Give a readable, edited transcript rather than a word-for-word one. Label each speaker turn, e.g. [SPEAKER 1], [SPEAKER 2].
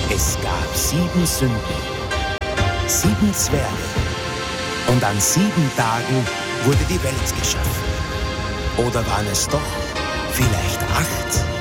[SPEAKER 1] Es gab 7 Sünden, 7 Zwerge. Und an 7 Tagen wurde die Welt geschaffen. Oder waren es doch vielleicht 8?